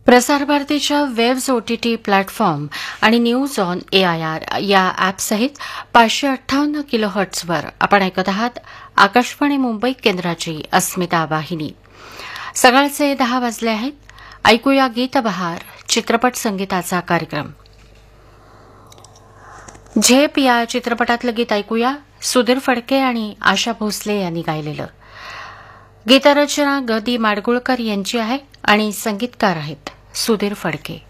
प्रसार भारतीच्या waves OTT platform आणि न्यूज ऑन एआयआर या ॲपसहित 558 किलोहर्ट्झवर आपण ऐकत आहात आकाशवाणी मुंबई केंद्राची अस्मिता वाहिनी. सकाळचे 10 वाजले आहेत. ऐकूया गीतबहार चित्रपट संगीताचा कार्यक्रम. झेप या चित्रपटातलं गीत ऐकूया. सुधीर फडके आणि आशा भोसले यांनी गायलेलं. गीतरचना ग दी माडगुळकर यांची आहे आणि संगीतकार आहेत सुधीर फडके.